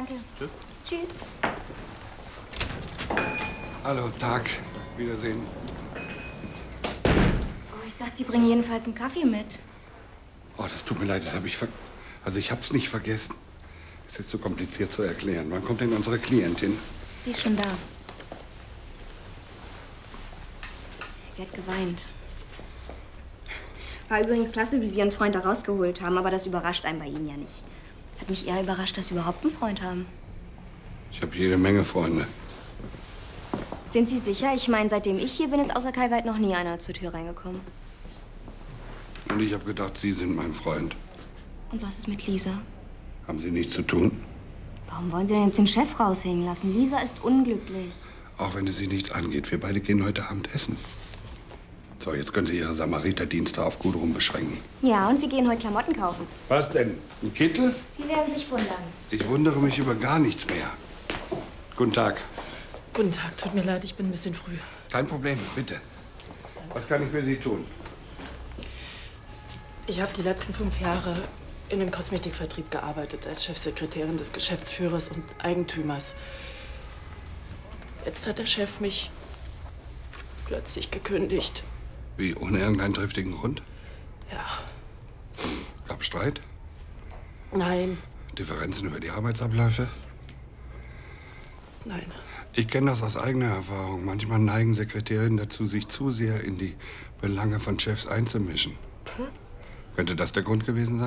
Danke. Tschüss. Tschüss. Hallo, Tag. Wiedersehen. Oh, ich dachte, Sie bringen jedenfalls einen Kaffee mit. Oh, das tut mir leid, das habe ich Also ich hab's nicht vergessen. Es ist so kompliziert zu erklären. Wann kommt denn unsere Klientin? Sie ist schon da. Sie hat geweint. War übrigens klasse, wie Sie Ihren Freund da rausgeholt haben, aber das überrascht einen bei Ihnen ja nicht. Hat mich eher überrascht, dass Sie überhaupt einen Freund haben. Ich habe jede Menge Freunde. Sind Sie sicher? Ich meine, seitdem ich hier bin, ist außer Kai Weit noch nie einer zur Tür reingekommen. Und ich habe gedacht, Sie sind mein Freund. Und was ist mit Lisa? Haben Sie nichts zu tun? Warum wollen Sie denn jetzt den Chef raushängen lassen? Lisa ist unglücklich. Auch wenn es Sie nichts angeht. Wir beide gehen heute Abend essen. So, jetzt können Sie Ihre Samariterdienste auf Gudrun beschränken. Ja, und wir gehen heute Klamotten kaufen. Was denn? Ein Kittel? Sie werden sich wundern. Ich wundere mich über gar nichts mehr. Guten Tag. Guten Tag, tut mir leid, ich bin ein bisschen früh. Kein Problem, bitte. Was kann ich für Sie tun? Ich habe die letzten 5 Jahre in dem Kosmetikvertrieb gearbeitet, als Chefsekretärin des Geschäftsführers und Eigentümers. Jetzt hat der Chef mich plötzlich gekündigt. Wie, ohne irgendeinen triftigen Grund? Ja. Gab Streit? Nein, Differenzen über die Arbeitsabläufe? nein. Ich kenne das aus eigener Erfahrung. Manchmal neigen Sekretärinnen dazu, sich zu sehr in die Belange von Chefs einzumischen. Könnte das der Grund gewesen sein?